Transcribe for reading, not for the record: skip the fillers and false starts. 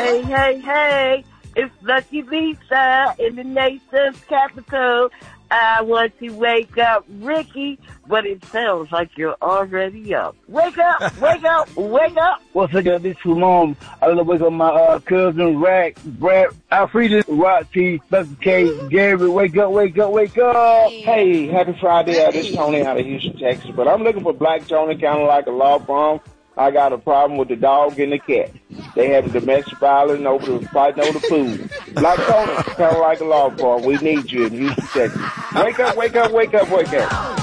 Hey, it's Lucky Lisa in the nation's capital. I want to wake up Ricky, but it sounds like you're already up. Wake up, wake up, wake up. What's up, this is Mom. I love to wake up my cousin, Rack, Brad, Alfreda, Roxy, Special K, Gary. Wake up, wake up, wake up. Hey, happy Friday. This is Tony out of Houston, Texas. But I'm looking for Black Tony, kind of like a law firm. I got a problem with the dog and the cat. They having domestic violence fighting over the food. Black Tony, kind of like a law firm. We need you in Houston, Texas. Wake up, wake up, wake up, wake up.